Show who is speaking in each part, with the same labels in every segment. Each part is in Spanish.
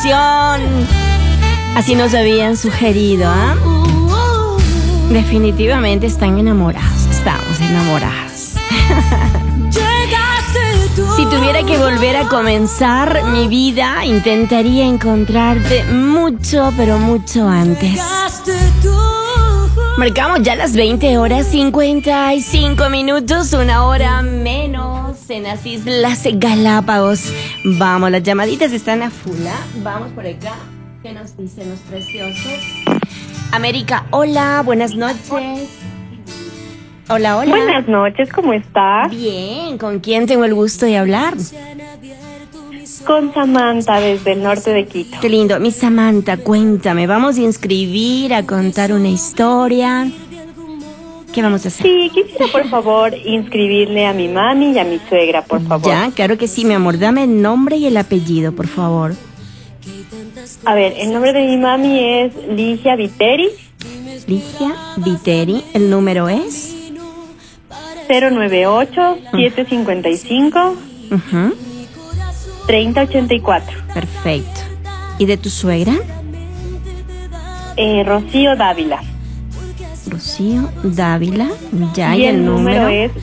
Speaker 1: Así nos habían sugerido, ¿ah? Definitivamente están enamorados. Estamos enamorados. Si tuviera que volver a comenzar mi vida, intentaría encontrarte mucho, pero mucho antes. Marcamos ya las 20:55, una hora menos en las Islas Galápagos. Vamos, las llamaditas están a full, ¿eh? Vamos por acá. ¿Qué nos dicen los preciosos? América, hola, buenas noches. Hola, hola.
Speaker 2: Buenas noches, ¿cómo estás?
Speaker 1: Bien, ¿con quién tengo el gusto de hablar?
Speaker 2: Con Samantha, desde el norte de Quito.
Speaker 1: Qué lindo. Mi Samantha, cuéntame, ¿vamos a inscribir, a contar una historia? ¿Qué vamos a hacer?
Speaker 2: Sí, quisiera por favor inscribirle a mi mami y a mi suegra, por favor.
Speaker 1: Ya, claro que sí, mi amor. Dame el nombre y el apellido, por favor.
Speaker 2: A ver, el nombre de mi mami es Ligia Viteri.
Speaker 1: Ligia Viteri, ¿el número es?
Speaker 2: 098-755. 3084.
Speaker 1: Perfecto. ¿Y de tu suegra?
Speaker 2: Rocío Dávila.
Speaker 1: Rocío Dávila, ya.
Speaker 2: Y el número es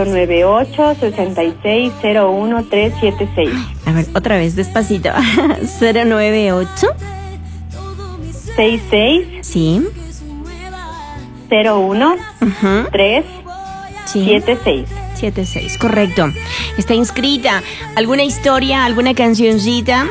Speaker 2: 098-6601-376.
Speaker 1: A ver, otra vez, despacito. 098
Speaker 2: 66
Speaker 1: sí
Speaker 2: 01 3
Speaker 1: sí 76, correcto. Está inscrita. ¿Alguna historia, alguna cancioncita?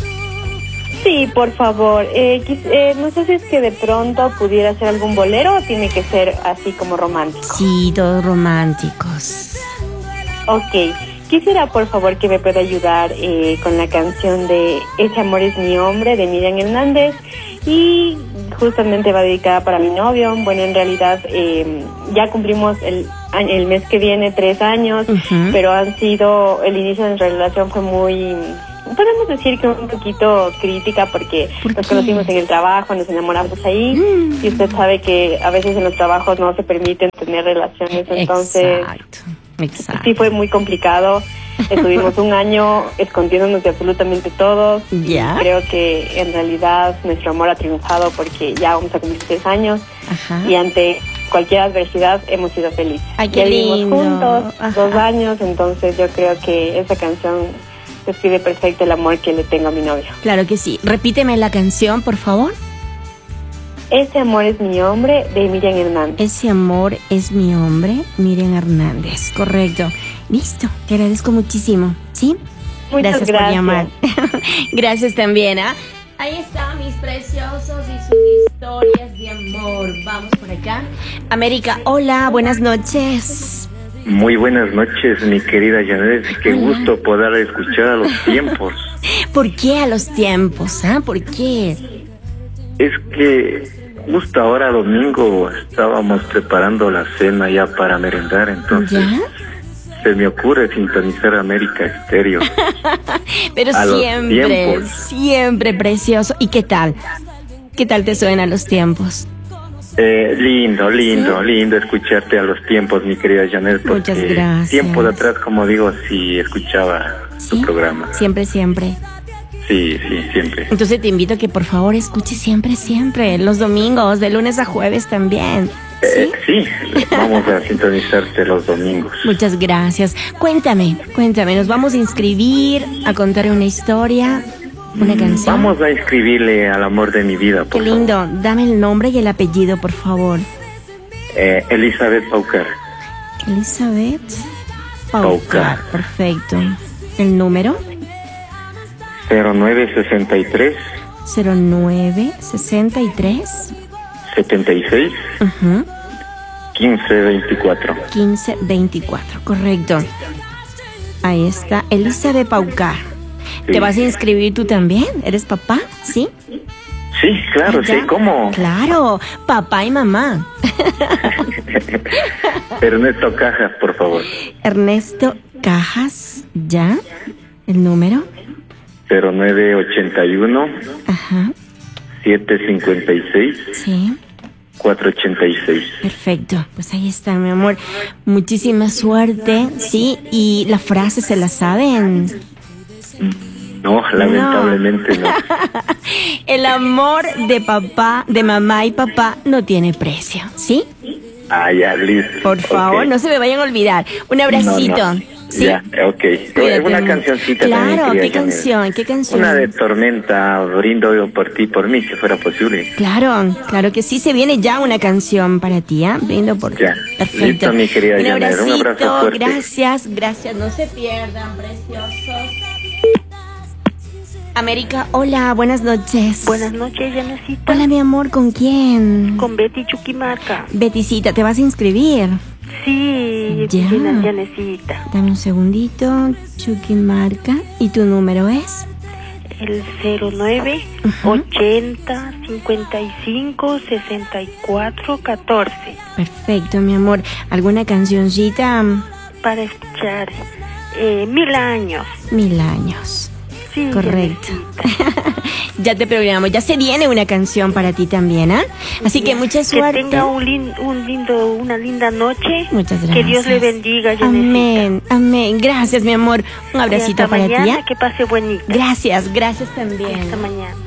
Speaker 2: Sí, por favor. No sé si es que de pronto pudiera ser algún bolero o tiene que ser así como romántico.
Speaker 1: Sí, todos románticos.
Speaker 2: Ok. Quisiera, por favor, que me pueda ayudar con la canción de Ese amor es mi hombre, de Miriam Hernández. Y justamente va dedicada para mi novio. Bueno, en realidad ya cumplimos el mes que viene 3 años, pero el inicio de nuestra relación fue muy... Podemos decir que un poquito crítica porque nos conocimos en el trabajo, nos enamoramos ahí y usted sabe que a veces en los trabajos no se permiten tener relaciones, entonces
Speaker 1: Exacto.
Speaker 2: Sí fue muy complicado. Estuvimos un año escondiéndonos de absolutamente todo.
Speaker 1: ¿Ya?
Speaker 2: Creo que en realidad nuestro amor ha triunfado porque ya vamos a cumplir 3 años. Y ante cualquier adversidad hemos sido felices.
Speaker 1: Ay, qué
Speaker 2: ya vivimos
Speaker 1: lindo.
Speaker 2: juntos 2 años, entonces yo creo que esa canción describe perfecto el amor que le tengo a mi novio.
Speaker 1: Claro que sí. Repíteme la canción, por favor.
Speaker 2: Ese amor es mi hombre, de Miriam Hernández.
Speaker 1: Ese amor es mi hombre, Miriam Hernández. Correcto. Listo, te agradezco muchísimo. ¿Sí?
Speaker 2: Muchas gracias
Speaker 1: por llamar. Gracias también, ¿ah? Ahí están mis preciosos y sus historias de amor. Vamos por acá. América, hola, buenas noches.
Speaker 3: Muy buenas noches, mi querida Janet. Qué gusto poder escuchar a los tiempos.
Speaker 1: ¿Por qué a los tiempos? ¿Ah? ¿Por qué?
Speaker 3: Es que justo ahora domingo estábamos preparando la cena ya para merendar, entonces
Speaker 1: ¿ya?
Speaker 3: Se me ocurre sintonizar América Estéreo.
Speaker 1: Pero siempre precioso. ¿Y qué tal? ¿Qué tal te suenan los tiempos?
Speaker 3: Lindo escucharte a los tiempos, mi querida Janet, porque
Speaker 1: muchas gracias.
Speaker 3: Tiempo de atrás, como digo, sí escuchaba tu programa.
Speaker 1: Siempre.
Speaker 3: Sí, siempre.
Speaker 1: Entonces te invito a que por favor escuches siempre, los domingos, de lunes a jueves también.
Speaker 3: Sí, vamos a sintonizarte los domingos.
Speaker 1: Muchas gracias. Cuéntame, nos vamos a inscribir, a contar una historia, una canción.
Speaker 3: Vamos a inscribirle al amor de mi vida, por
Speaker 1: Qué lindo, dame el nombre y el apellido, por favor.
Speaker 3: Elizabeth Paucar.
Speaker 1: Elizabeth Paucar, perfecto. ¿El número?
Speaker 3: 0963 76 1524,
Speaker 1: correcto. Ahí está, Elizabeth Paucar. Sí. ¿Te vas a inscribir tú también? ¿Eres papá? ¿Sí?
Speaker 3: Sí, claro, sí, ¿cómo?
Speaker 1: Claro, papá y mamá.
Speaker 3: Ernesto Cajas, por favor.
Speaker 1: Ernesto Cajas, ¿ya? ¿El número?
Speaker 3: 0981 756
Speaker 1: sí
Speaker 3: 486.
Speaker 1: Perfecto, pues ahí está, mi amor. Muchísima suerte, ¿sí? ¿Y la frase se la saben?
Speaker 3: No, lamentablemente no.
Speaker 1: El amor de papá, de mamá y papá no tiene precio, ¿sí?
Speaker 3: Ah, ya, listo.
Speaker 1: Por favor,
Speaker 3: Ok.
Speaker 1: no se me vayan a olvidar. Un abracito.
Speaker 3: No.
Speaker 1: ¿Sí?
Speaker 3: Ya, ok.
Speaker 1: Cuídate
Speaker 3: Una
Speaker 1: mucho.
Speaker 3: cancioncita
Speaker 1: Claro,
Speaker 3: también.
Speaker 1: ¿qué canción? ¿Qué canción?
Speaker 3: Una de Tormenta, brindo yo por ti, por mí, si fuera posible.
Speaker 1: Claro, claro que sí, se viene ya una canción para ti, ¿ah? Brindo por ti.
Speaker 3: Ya.
Speaker 1: Perfecto.
Speaker 3: Listo, mi querida
Speaker 1: Un
Speaker 3: Janet,
Speaker 1: abracito,
Speaker 3: un abrazo fuerte.
Speaker 1: gracias, no se pierdan, preciosos. América, hola, buenas noches.
Speaker 4: Buenas noches, Janecita.
Speaker 1: Hola, mi amor, ¿con quién?
Speaker 4: Con Betty Chuquimarca.
Speaker 1: Beticita, ¿te vas a inscribir?
Speaker 4: Sí,
Speaker 1: Ya.
Speaker 4: Janecita.
Speaker 1: Dame un segundito, Chuquimarca. ¿Y tu número es?
Speaker 4: El 09 80 55 64 14.
Speaker 1: Perfecto, mi amor. ¿Alguna cancioncita?
Speaker 4: Para escuchar 1000 años.
Speaker 1: 1000 años.
Speaker 4: Sí,
Speaker 1: Correcto.
Speaker 4: Janecita.
Speaker 1: Ya te programamos, ya se viene una canción para ti también, ¿ah? Así que mucha suerte.
Speaker 4: Que tenga una linda noche.
Speaker 1: Muchas gracias.
Speaker 4: Que Dios le bendiga, Janecita.
Speaker 1: Amén, amén. Gracias, mi amor. Un
Speaker 4: Y
Speaker 1: abracito
Speaker 4: hasta
Speaker 1: para ti.
Speaker 4: mañana,
Speaker 1: ¿Ah?
Speaker 4: que pase bonita.
Speaker 1: Gracias también.
Speaker 4: Hasta mañana.